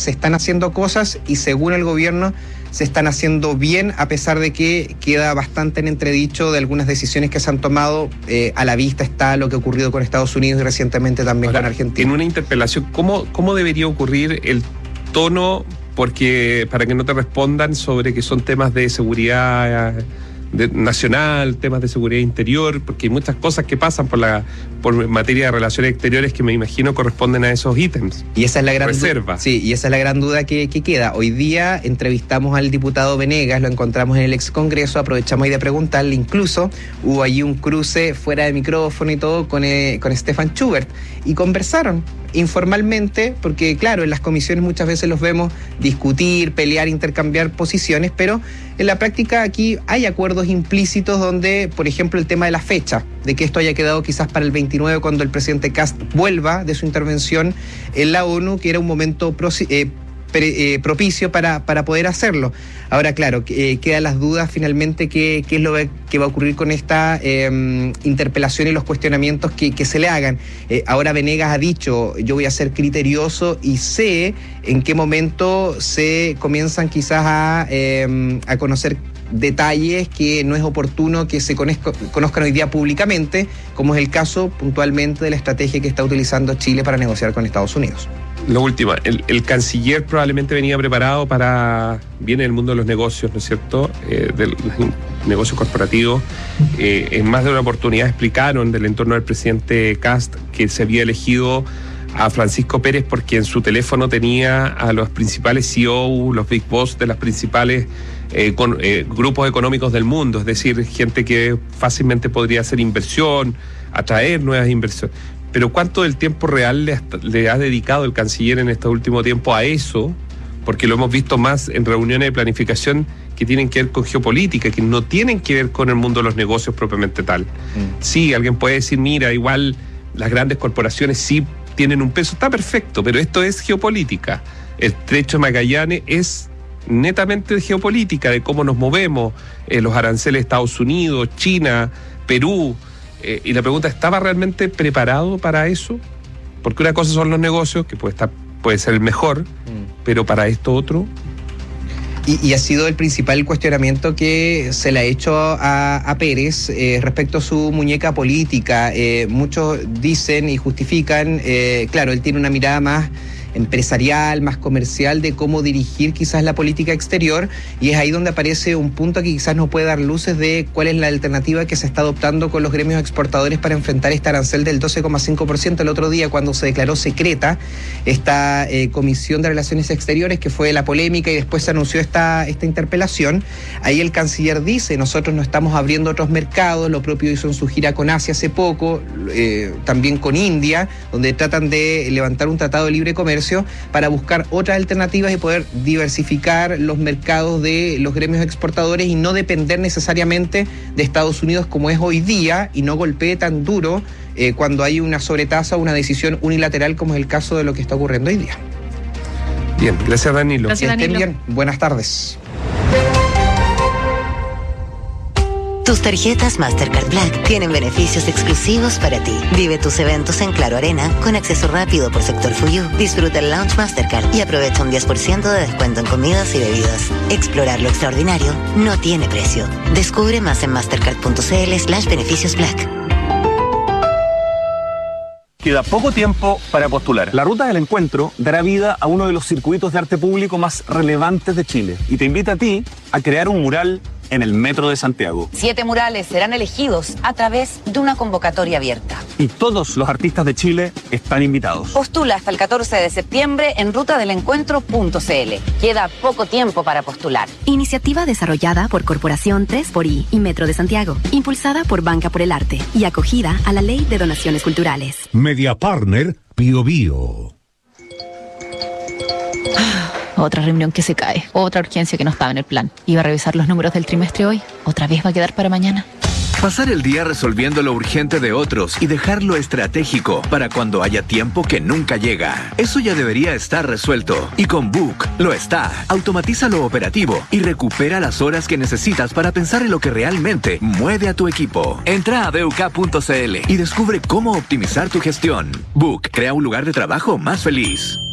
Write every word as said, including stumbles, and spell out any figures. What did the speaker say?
se están haciendo cosas y según el gobierno se están haciendo bien, a pesar de que queda bastante en entredicho de algunas decisiones que se han tomado. Eh, a la vista está lo que ha ocurrido con Estados Unidos y recientemente también Ahora, con Argentina. En una interpelación, ¿cómo, cómo debería ocurrir el tono? Porque para que no te respondan sobre que son temas de seguridad de, nacional, temas de seguridad interior, porque hay muchas cosas que pasan por la por materia de relaciones exteriores que me imagino corresponden a esos ítems. Y esa es la gran reserva. Du- sí, y esa es la gran duda que, que queda. Hoy día entrevistamos al diputado Venegas, lo encontramos en el ex Congreso, aprovechamos ahí de preguntarle, incluso hubo allí un cruce fuera de micrófono y todo con, eh, con Stefan Schubert, y conversaron informalmente, porque claro, en las comisiones muchas veces los vemos discutir, pelear, intercambiar posiciones, pero en la práctica aquí hay acuerdos implícitos donde, por ejemplo, el tema de la fecha, de que esto haya quedado quizás para el veintinueve cuando el presidente Kast vuelva de su intervención en la ONU, que era un momento prosi- eh, pre- eh, propicio para, para poder hacerlo. Ahora, claro, eh, quedan las dudas finalmente qué es lo que va a ocurrir con esta eh, interpelación y los cuestionamientos que, que se le hagan. Eh, ahora Venegas ha dicho, yo voy a ser criterioso y sé en qué momento se comienzan quizás a, eh, a conocer detalles que no es oportuno que se conozca, conozcan hoy día públicamente, como es el caso puntualmente de la estrategia que está utilizando Chile para negociar con Estados Unidos. Lo último, el, el canciller probablemente venía preparado para, viene del mundo de los negocios, ¿no es cierto?, eh, de los negocios corporativos. Eh, en más de una oportunidad explicaron del entorno del presidente Kast que se había elegido a Francisco Pérez porque en su teléfono tenía a los principales C E O, los big boss de las principales eh, con, eh, grupos económicos del mundo, es decir, gente que fácilmente podría hacer inversión, atraer nuevas inversiones. Pero ¿cuánto del tiempo real le, le ha dedicado el canciller en este último tiempo a eso? Porque lo hemos visto más en reuniones de planificación que tienen que ver con geopolítica, que no tienen que ver con el mundo de los negocios propiamente tal. Mm. Sí, alguien puede decir, mira, igual las grandes corporaciones sí tienen un peso, está perfecto, pero esto es geopolítica. El Estrecho de Magallanes es netamente de geopolítica, de cómo nos movemos, eh, los aranceles de Estados Unidos, China, Perú. Eh, y la pregunta, ¿estaba realmente preparado para eso? Porque una cosa son los negocios, que puede estar, puede ser el mejor, mm. pero para esto otro... Y, y ha sido el principal cuestionamiento que se le ha hecho a, a Pérez eh, respecto a su muñeca política. Eh, muchos dicen y justifican, eh, claro, él tiene una mirada más empresarial, más comercial de cómo dirigir quizás la política exterior, y es ahí donde aparece un punto que quizás nos puede dar luces de cuál es la alternativa que se está adoptando con los gremios exportadores para enfrentar este arancel del doce coma cinco por ciento el otro día cuando se declaró secreta esta eh, Comisión de Relaciones Exteriores, que fue la polémica y después se anunció esta, esta interpelación. Ahí el canciller dice, nosotros no estamos abriendo otros mercados, lo propio hizo en su gira con Asia hace poco, eh, también con India, donde tratan de levantar un tratado de libre comercio para buscar otras alternativas y poder diversificar los mercados de los gremios exportadores y no depender necesariamente de Estados Unidos como es hoy día, y no golpee tan duro eh, cuando hay una sobretasa o una decisión unilateral como es el caso de lo que está ocurriendo hoy día. Bien, gracias Danilo. Gracias, Danilo. Estén bien, buenas tardes. Tus tarjetas Mastercard Black tienen beneficios exclusivos para ti. Vive tus eventos en Claro Arena con acceso rápido por sector Fuyu. Disfruta el Lounge Mastercard y aprovecha un diez por ciento de descuento en comidas y bebidas. Explorar lo extraordinario no tiene precio. Descubre más en mastercard.cl slash beneficios black. Queda poco tiempo para postular. La Ruta del Encuentro dará vida a uno de los circuitos de arte público más relevantes de Chile y te invita a ti a crear un mural en el Metro de Santiago. Siete murales serán elegidos a través de una convocatoria abierta. Y todos los artistas de Chile están invitados. Postula hasta el catorce de septiembre en ruta del encuentro punto c l. Queda poco tiempo para postular. Iniciativa desarrollada por Corporación tres por I y Metro de Santiago, impulsada por Banca por el Arte y acogida a la Ley de Donaciones Culturales. Media Partner Pío Pío. Otra reunión que se cae, otra urgencia que no estaba en el plan. Iba a revisar los números del trimestre hoy, otra vez va a quedar para mañana. Pasar el día resolviendo lo urgente de otros y dejar lo estratégico para cuando haya tiempo que nunca llega. Eso ya debería estar resuelto. Y con Book lo está. Automatiza lo operativo y recupera las horas que necesitas para pensar en lo que realmente mueve a tu equipo. Entra a b u k punto c l y descubre cómo optimizar tu gestión. Book crea un lugar de trabajo más feliz.